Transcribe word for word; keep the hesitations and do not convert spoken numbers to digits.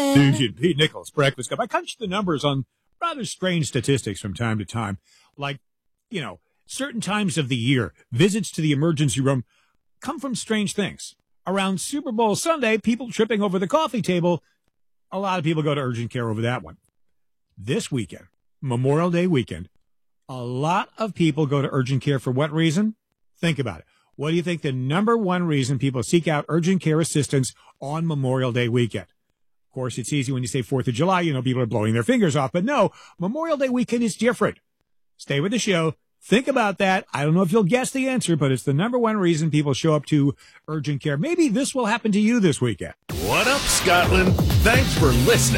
Pete Nichols, Breakfast Club. I crunched the numbers on rather strange statistics from time to time. Like, you know, certain times of the year, visits to the emergency room come from strange things. Around Super Bowl Sunday, people tripping over the coffee table. A lot of people go to urgent care over that one. This weekend, Memorial Day weekend, a lot of people go to urgent care for what reason? Think about it. What do you think the number one reason people seek out urgent care assistance on Memorial Day weekend? Of course, it's easy when you say fourth of July, you know, people are blowing their fingers off. But no, Memorial Day weekend is different. Stay with the show. Think about that. I don't know if you'll guess the answer, but it's the number one reason people show up to urgent care. Maybe this will happen to you this weekend. What up, Scotland? Thanks for listening.